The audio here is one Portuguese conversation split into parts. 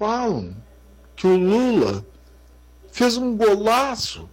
falam que o Lula fez um golaço.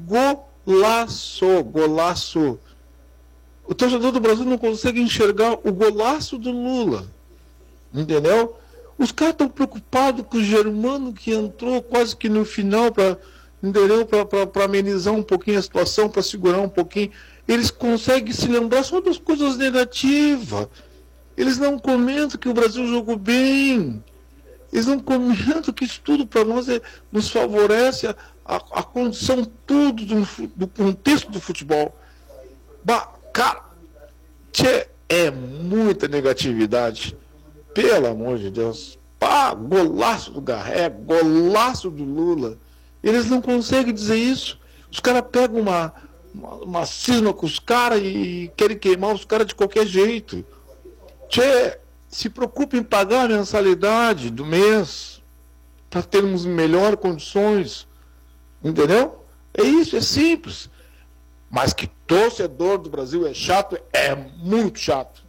Golaço. O torcedor do Brasil não consegue enxergar o golaço do Lula. Entendeu? Os caras estão preocupados com o Germano que entrou quase que no final para amenizar um pouquinho a situação, para segurar um pouquinho. Eles conseguem se lembrar só das coisas negativas. Eles não comentam que o Brasil jogou bem. Eles não comentam que isso tudo para nós nos favorece a condição tudo do contexto do futebol. Cara, é muita negatividade. Pelo amor de Deus. Golaço do Garré, golaço do Lula. Eles não conseguem dizer isso. Os caras pegam uma cisma com os caras e querem queimar os caras de qualquer jeito. Se preocupe em pagar a mensalidade do mês para termos melhores condições. Entendeu? É isso, é simples. Mas que torcedor do Brasil é chato, é muito chato.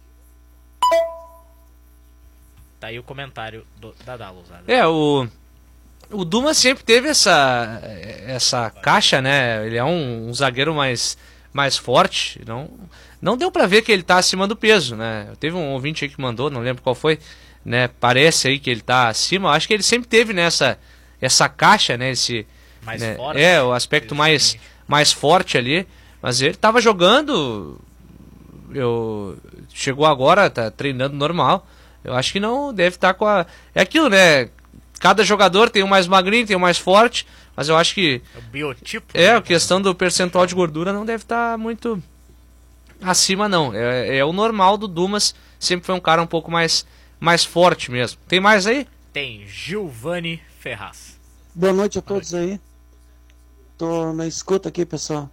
Tá aí o comentário da Dallos. O Duma sempre teve essa caixa, né? Ele é um zagueiro mais forte. Não deu pra ver que ele tá acima do peso, né? Teve um ouvinte aí que mandou, não lembro qual foi, né? Parece aí que ele tá acima. Eu acho que ele sempre teve essa caixa, né? Mais né? forte. O aspecto mais forte ali. Mas ele tava jogando. Chegou agora, tá treinando normal. Eu acho que não deve estar com a... É aquilo, né? Cada jogador tem um mais magrinho, tem um mais forte, mas eu acho que... É o biotipo. A questão do percentual de gordura não deve estar muito acima, não. É o normal do Dumas, sempre foi um cara um pouco mais forte mesmo. Tem mais aí? Tem Giovanni Ferraz. Boa noite a todos aí. Tô na escuta aqui, pessoal.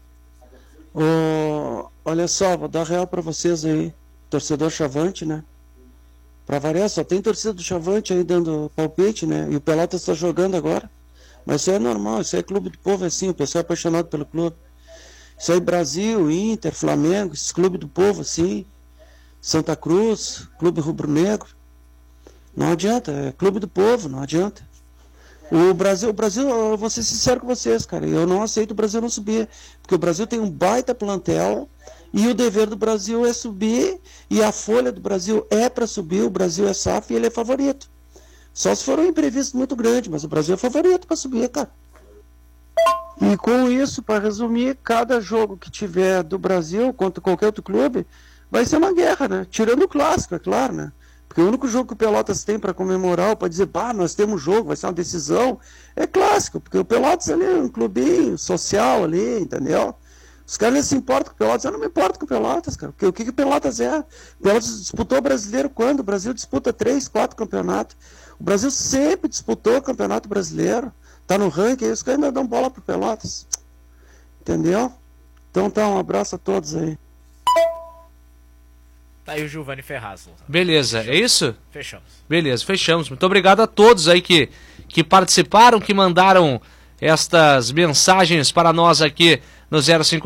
Olha só, vou dar real pra vocês aí. Torcedor Chavante, né? Pra variar, só tem torcida do Chavante aí dando palpite, né? E o Pelotas tá jogando agora. Mas isso aí é normal, isso aí é clube do povo, é assim, o pessoal é apaixonado pelo clube. Isso aí Brasil, Inter, Flamengo, esses clubes do povo, assim. Santa Cruz, Clube Rubro-Negro. Não adianta, é clube do povo, não adianta. O Brasil, eu vou ser sincero com vocês, cara, eu não aceito o Brasil não subir. Porque o Brasil tem um baita plantel. E o dever do Brasil é subir, e a folha do Brasil é para subir, o Brasil é SAF e ele é favorito. Só se for um imprevisto muito grande, mas o Brasil é favorito para subir, cara. E com isso, para resumir, cada jogo que tiver do Brasil contra qualquer outro clube, vai ser uma guerra, né? Tirando o clássico, é claro, né? Porque o único jogo que o Pelotas tem para comemorar, para dizer, nós temos jogo, vai ser uma decisão, é clássico, porque o Pelotas ali é um clubinho social ali, entendeu? Os caras não se importam com o Pelotas. Eu não me importo com o Pelotas, cara. Porque o que o Pelotas é? O Pelotas disputou o brasileiro quando? O Brasil disputa 3, 4 campeonatos. O Brasil sempre disputou o campeonato brasileiro. Tá no ranking, aí os caras ainda dão bola pro Pelotas. Entendeu? Então tá, um abraço a todos aí. Tá aí o Giovanni Ferraz. Beleza, Fechamos. É isso? Fechamos. Beleza, fechamos. Muito obrigado a todos aí que participaram, que mandaram estas mensagens para nós aqui no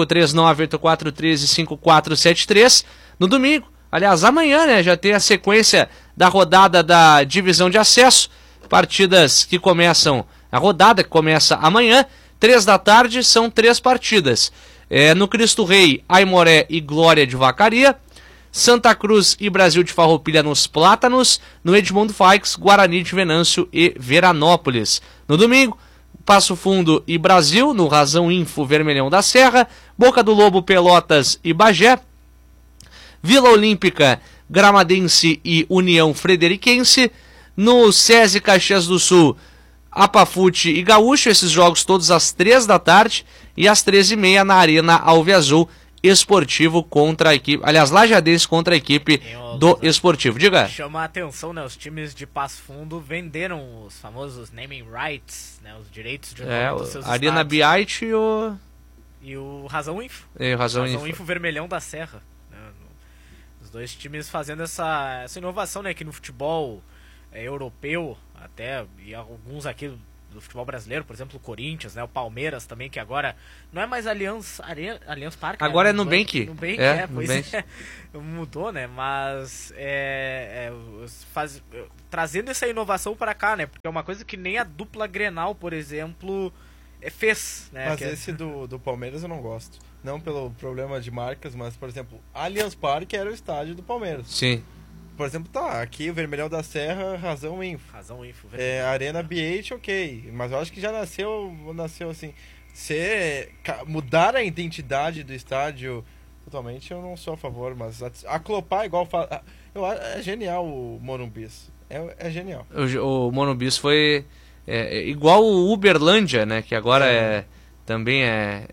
0539-8413-5473 no domingo. Aliás, amanhã, né, já tem a sequência da rodada da divisão de acesso. Partidas que começam, a rodada que começa amanhã, 3 da tarde, são 3 partidas. No Cristo Rei, Aimoré e Glória de Vacaria. Santa Cruz e Brasil de Farroupilha nos Plátanos. No Edmundo Faix, Guarani de Venâncio e Veranópolis. No domingo, Passo Fundo e Brasil, no Razão Info Vermelhão da Serra, Boca do Lobo, Pelotas e Bagé, Vila Olímpica, Gramadense e União Frederiquense, no SESI Caxias do Sul, Apafute e Gaúcho, esses jogos todos às 3 da tarde, e às 13h30 na Arena Alviazul, Esportivo contra a equipe, aliás, Lajadense contra a equipe do Esportivo. Diga. Chama a atenção, né? Os times de Passo Fundo venderam os famosos naming rights, né? Os direitos de nome dos seus Arena Biite e o Razão Info. Razão Info Vermelhão da Serra. Né? Os dois times fazendo essa inovação, né? Que no futebol europeu, até, e alguns aqui futebol brasileiro, por exemplo, o Corinthians, né? O Palmeiras também, que agora não é mais Allianz Parque. Agora né? é Nubank. Pois Nubank. é. Mudou, né? Mas trazendo essa inovação para cá, né? Porque é uma coisa que nem a dupla Grenal, por exemplo, fez, né? Mas esse do Palmeiras eu não gosto. Não pelo problema de marcas, mas, por exemplo, Allianz Parque era o estádio do Palmeiras. Sim. Por exemplo, aqui o Vermelhão da Serra, Razão Info. Arena BH, ok. Mas eu acho que já nasceu assim. Mudar a identidade do estádio totalmente, eu não sou a favor, mas aclopar igual... é genial o Morumbis. É genial. O Morumbis foi igual o Uberlândia, né? Que agora também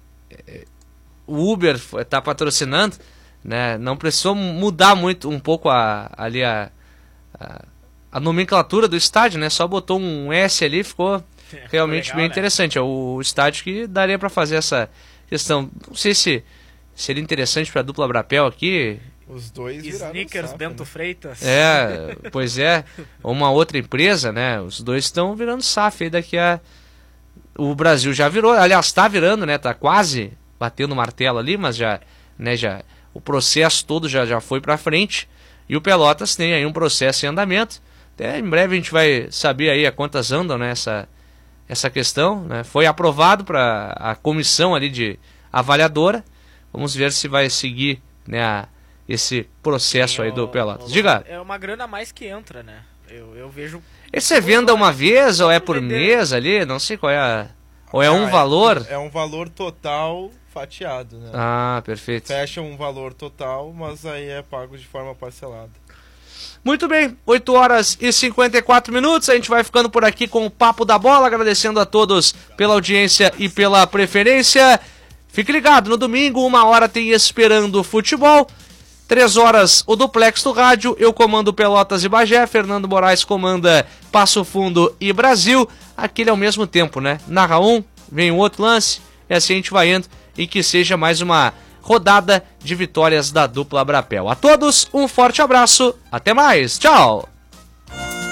o Uber está patrocinando, né? Não precisou mudar um pouco a nomenclatura do estádio, né? Só botou um S ali, ficou realmente legal, bem interessante. É o estádio que daria para fazer essa questão. Não sei se seria interessante para a dupla Brapel aqui. Os dois viraram Snickers, sapo, Bento né? Freitas. Pois é. Uma outra empresa, né? Os dois estão virando SAF aí daqui a... O Brasil já virou, aliás, está virando, né? Tá quase batendo o martelo ali, mas já o processo todo já foi para frente. E o Pelotas tem aí um processo em andamento. Até em breve a gente vai saber aí a quantas andam, né, essa questão, né? Foi aprovado para a comissão ali de avaliadora. Vamos ver se vai seguir, né, esse processo aí do Pelotas. Diga. É uma grana a mais que entra, né? Eu vejo... Esse é venda uma vez ou é por mês ali? Não sei qual é ou é um valor? É um valor total fatiado, né? Ah, perfeito. Fecha um valor total, mas aí é pago de forma parcelada. Muito bem, 8 horas e 54 minutos, a gente vai ficando por aqui com o Papo da Bola, agradecendo a todos pela audiência e pela preferência. Fique ligado, no domingo, 1h tem Esperando Futebol, 3 horas o Duplex do Rádio, eu comando Pelotas e Bagé, Fernando Moraes comanda Passo Fundo e Brasil, aquele ao mesmo tempo, né? Narra um, vem um outro lance, e assim a gente vai indo, e que seja mais uma rodada de vitórias da dupla Brapel. A todos, um forte abraço, até mais, tchau!